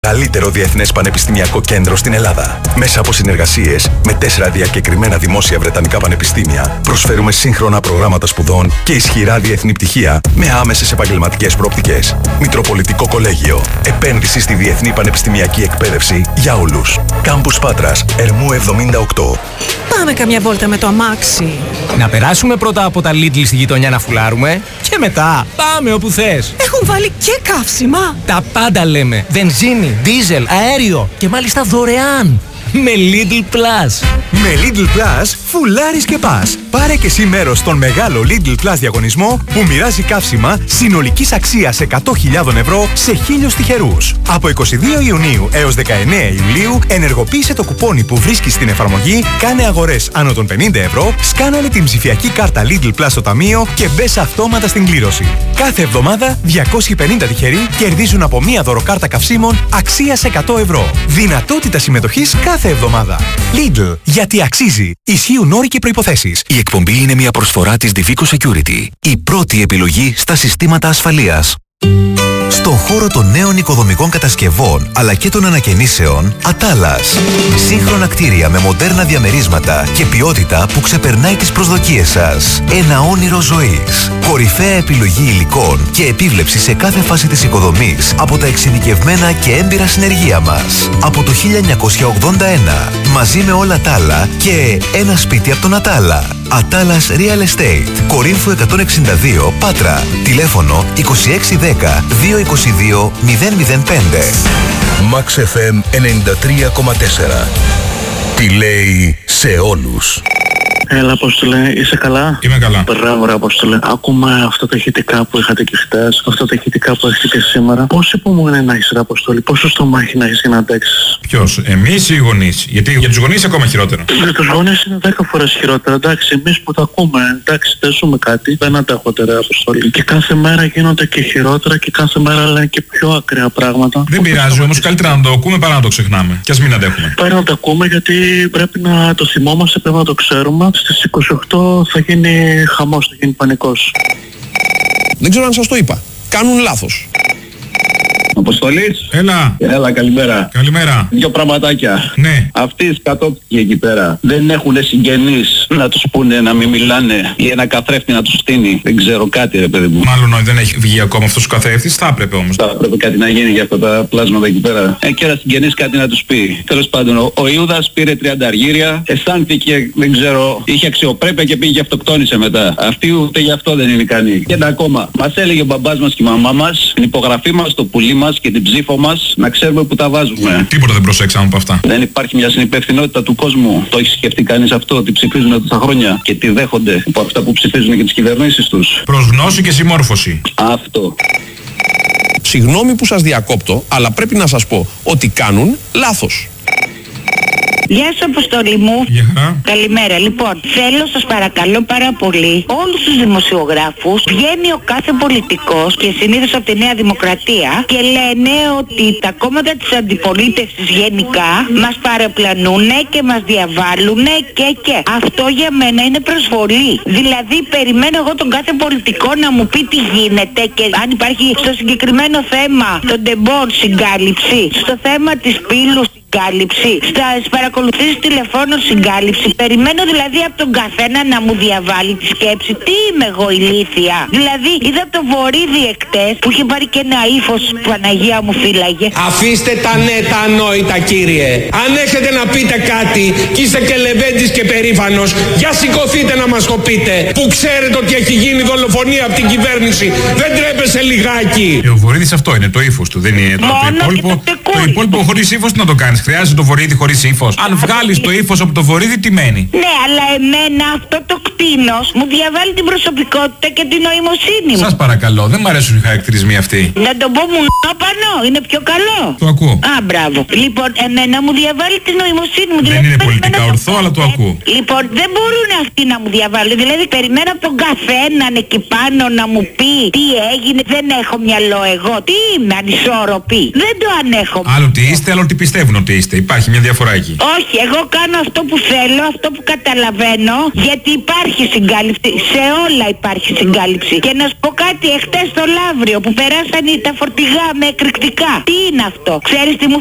Καλύτερο διεθνές πανεπιστημιακό κέντρο στην Ελλάδα. Μέσα από συνεργασίες με 4 διακεκριμένα δημόσια βρετανικά πανεπιστήμια, προσφέρουμε σύγχρονα προγράμματα σπουδών και ισχυρά διεθνή πτυχία με άμεσες επαγγελματικές προοπτικές. Μητροπολιτικό Κολέγιο. Επένδυση στη διεθνή πανεπιστημιακή εκπαίδευση για όλους. Κάμπους Πάτρας, Ερμού 78. Πάμε καμιά βόλτα με το αμάξι. Να περάσουμε πρώτα από τα Lidl στη γειτονιά να φουλάρουμε και μετά πάμε όπου θες. Έχουν βάλει και καύσιμα. Τα πάντα λέμε. Βενζίνη, δίζελ, αέριο και μάλιστα δωρεάν. Με Lidl Plus. Με Lidl Plus φουλάρεις και πας. Πάρε και εσύ μέρος στον μεγάλο Lidl Plus διαγωνισμό που μοιράζει καύσιμα συνολικής αξίας 100.000 ευρώ σε 1.000 τυχερούς. Από 22 Ιουνίου έως 19 Ιουλίου ενεργοποίησε το κουπόνι που βρίσκεις στην εφαρμογή, κάνε αγορές άνω των 50 ευρώ, σκάναλε την ψηφιακή κάρτα Lidl Plus στο ταμείο και μπες αυτόματα στην κλήρωση. Κάθε εβδομάδα 250 τυχεροί κερδίζουν από μία δωροκάρτα καυσίμων αξίας 100 ευρώ. Δυνατότητα συμμετοχής κάθε εβδομάδα. Lidl, γιατί αξίζει. Ισχύουν όροι και προϋποθέσεις. Η εκπομπή είναι μια προσφορά της Divico Security. Η πρώτη επιλογή στα συστήματα ασφαλείας. Στον χώρο των νέων οικοδομικών κατασκευών αλλά και των ανακαινήσεων, Ατάλας. Σύγχρονα κτίρια με μοντέρνα διαμερίσματα και ποιότητα που ξεπερνάει τις προσδοκίες σας. Ένα όνειρο ζωής. Κορυφαία επιλογή υλικών και επίβλεψη σε κάθε φάση της οικοδομής από τα εξειδικευμένα και έμπειρα συνεργεία μας. Από το 1981, μαζί με όλα τα άλλα και ένα σπίτι από τον Ατάλα. Ατάλας Real Estate. Κορίνθου 162, Πάτρα. Τηλέφωνο 2610 222 005. Max FM 93,4. Τι λέει σε όλους. Έλα, Απόστολε, είσαι καλά? Είμαι καλά. Μπράβο, ρε Απόστολε. Ακούμε αυτά τα ηχητικά που είχατε και χτες, αυτά τα ηχητικά που έχετε και σήμερα. Πόσο υπομονή να έχεις, ρε Αποστόλη, πόσο στομάχι να έχεις για να αντέξεις? Ποιος, εμείς ή οι γονείς? Γιατί για τους γονείς ακόμα χειρότερο. Για τους γονείς είναι 10 φορές χειρότερα. Εντάξει, εμείς που τα ακούμε, εντάξει, δεν ζούμε κάτι, δεν αντέχονται, ρε Αποστόλη. Και κάθε μέρα γίνονται και χειρότερα και κάθε μέρα λένε και πιο ακραία πράγματα. Δεν πειράζει, όμως καλύτερα να το ακούμε παρά να το ξεχνάμε. Κι ας μην αντέχουμε. Πρέπει να το ακούμε γιατί πρέπει να το θυμόμαστε, πρέπει να το ξέρουμε. Στις 28 θα γίνει χαμός, θα γίνει πανικός. Δεν ξέρω αν σας το είπα. Κάνουν λάθος. Αποστολής. Έλα, καλημέρα. Καλημέρα. Δύο πραγματάκια. Ναι. Αυτοί οι σκατόπτικοι εκεί πέρα δεν έχουν συγγενείς να τους πούνε να μην μιλάνε ή ένα καθρέφτη να τους στείνει. Δεν ξέρω κάτι, ρε παιδί μου. Μάλλον δεν έχει βγει ακόμα αυτός ο καθρέφτης, θα έπρεπε όμως. Θα έπρεπε κάτι να γίνει για αυτά τα πλάσματα εκεί πέρα. Και ένα συγγενής κάτι να τους πει. Τέλος πάντων, ο Ιούδας πήρε 30 αργύρια, αισθάνθηκε, δεν ξέρω, είχε αξιοπρέπεια και πήγε και αυτοκτόνησε μετά. Αυτοί ούτε γι' αυτό δεν είναι ικανοί. Και ένα ακόμα. Μας έλεγε ο μπαμπάς μας και η μαμά μας, την υπογραφή μας, το πουλί μας και την ψήφο μας, να ξέρουμε που τα βάζουμε. Τίποτα δεν προσέξαμε από αυτά. Δεν υπάρχει μια συνυπευθυνότητα του κόσμου. Το έχει σκεφτεί κανείς αυτό, ότι ψηφίζουν τόσα χρόνια και τι δέχονται από αυτά που ψηφίζουν και τις κυβερνήσεις τους? Προς γνώση και συμμόρφωση. Αυτό. Συγγνώμη που σας διακόπτω, αλλά πρέπει να σας πω ότι κάνουν λάθος. Γεια σου, Αποστόλη μου. Γεια. Καλημέρα. Λοιπόν, θέλω σας παρακαλώ πάρα πολύ όλους τους δημοσιογράφους. Βγαίνει ο κάθε πολιτικός και συνήθως από τη Νέα Δημοκρατία και λένε ότι τα κόμματα της αντιπολίτευσης γενικά μας παραπλανούνε και μας διαβάλλουνε και. Αυτό για μένα είναι προσβολή. Δηλαδή περιμένω εγώ τον κάθε πολιτικό να μου πει τι γίνεται και αν υπάρχει στο συγκεκριμένο θέμα των τεμπών συγκάλυψη, στο θέμα της πύλου συγκάλυψη, στις παρακολουθήσεις τηλεφώνων συγκάλυψη. Περιμένω δηλαδή από τον καθένα να μου διαβάλει τη σκέψη. Τι είμαι εγώ ηλίθια? Δηλαδή είδα το Βορίδι εκτές που είχε πάρει και ένα ύφος, Παναγία μου φύλαγε. Αφήστε τα ναι τα ανόητα, κύριε. Αν έχετε να πείτε κάτι και είστε και λεβέντης και περήφανος, για σηκωθείτε να μας το πείτε. Που ξέρετε ότι έχει γίνει δολοφονία από την κυβέρνηση. Δεν τρέπεσε λιγάκι? Ο Βορίδης αυτό είναι, το ύφος του. Δεν είναι το υπόλοιπο. Το υπόλοιπο χωρίς ύφος τι να το κάνεις? Χρειάζεται το Βορίδη χωρίς ύφος? Αν βγάλεις το ύφος από το Βορίδη, τι μένει? Ναι, αλλά εμένα αυτό το κτίνος μου διαβάλλει την προσωπικότητα και την νοημοσύνη μου. Σας παρακαλώ, δεν μ' αρέσουν οι χαρακτηρισμοί αυτοί. Να τον πω μουνόπανο, είναι πιο καλό. Το ακούω. Α, μπράβο. Λοιπόν, εμένα μου διαβάλλει την νοημοσύνη μου. Δεν είναι πολιτικά ορθό, αλλά το ακούω. Λοιπόν, δεν μπορούν αυτοί να μου διαβάλλουν. Δηλαδή, περιμένω από τον καθέναν εκεί πάνω να μου πει τι έγινε. Δεν έχω μυαλό εγώ. Τι είμαι, ανισόρροπη? Δεν το ανέχομαι. Άλλο τι είστε, άλλο τι πιστεύουν ότι είστε. Υπάρχει μια διαφορά εκεί. Όχι, εγώ κάνω αυτό που θέλω, αυτό που καταλαβαίνω, γιατί υπάρχει υπάρχει συγκάλυψη, σε όλα υπάρχει συγκάλυψη. Και να σου πω κάτι, εχθές στο Λαύριο που περάσαν τα φορτηγά με εκρηκτικά. Τι είναι αυτό? Ξέρεις τι μου